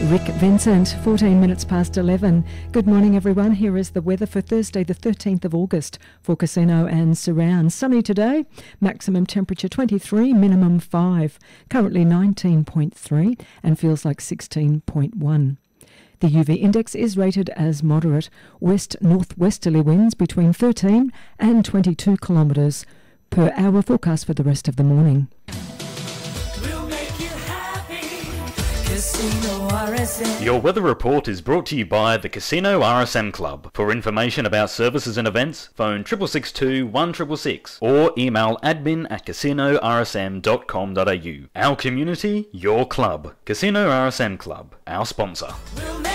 Rick Vincent, 14 minutes past 11. Good morning, everyone. Here is the weather for Thursday, the 13th of August for Casino and surrounds. Sunny today, maximum temperature 23, minimum 5. Currently 19.3 and feels like 16.1. The UV index is rated as moderate. West-northwesterly winds between 13 and 22 kilometres per hour. Forecast for the rest of the morning. Your weather report is brought to you by the Casino RSM Club. For information about services and events, phone 6662 1666 or email admin@casinorsm.com.au. Our community, your club. Casino RSM Club, our sponsor.